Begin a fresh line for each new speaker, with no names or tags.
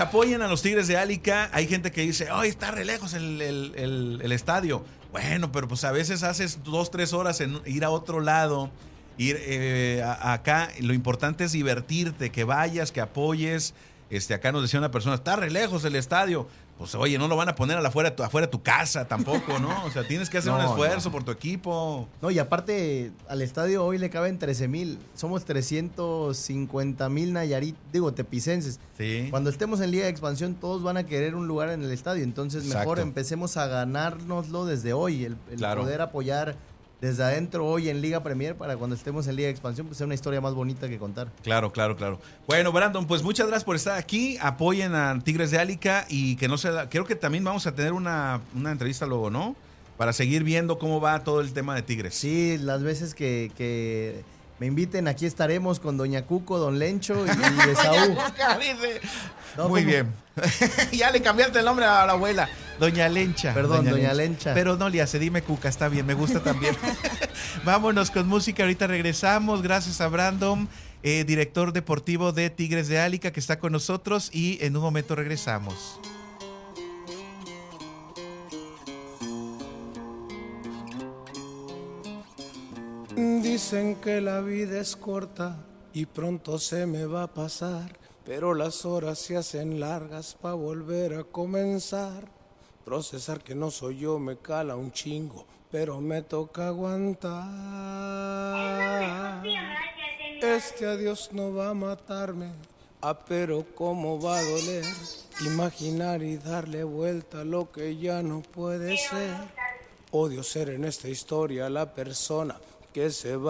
Apoyen a los Tigres de Álica. Hay gente que dice, ¡ay, está re lejos el estadio! Bueno, pero pues a veces haces 2-3 horas en ir a otro lado, ir acá. Lo importante es divertirte, que vayas, que apoyes. Acá nos decía una persona, está re lejos el estadio. Pues oye, no lo van a poner afuera de tu casa tampoco, ¿no? O sea, tienes que hacer un esfuerzo por tu equipo.
No, y aparte, al estadio hoy le caben 13,000. Somos 350,000 tepicenses.
Sí.
Cuando estemos en Liga de Expansión, todos van a querer un lugar en el estadio. Entonces, mejor empecemos a ganárnoslo desde hoy. El poder apoyar desde adentro hoy en Liga Premier para cuando estemos en Liga de Expansión, pues sea una historia más bonita que contar.
Claro. Bueno, Brandon, pues muchas gracias por estar aquí. Apoyen a Tigres de Álica y que no se da. Creo que también vamos a tener una entrevista luego, ¿no? Para seguir viendo cómo va todo el tema de Tigres.
Sí, las veces que me inviten, aquí estaremos con Doña Cuco, Don Lencho y Esaú.
No, muy bien. Ya le cambiaste el nombre a la abuela. Doña Lencha.
Perdón, Doña Lencha.
Pero no le hace, dime Cuca, está bien, me gusta también. Vámonos con música, ahorita regresamos. Gracias a Brandon, director deportivo de Tigres de Álica, que está con nosotros y en un momento regresamos.
Dicen que la vida es corta y pronto se me va a pasar, pero las horas se hacen largas pa' volver a comenzar. Procesar que no soy yo me cala un chingo, pero me toca aguantar. Este adiós no va a matarme, pero cómo va a doler. Imaginar y darle vuelta a lo que ya no puede ser. Odio ser en esta historia la persona que se va.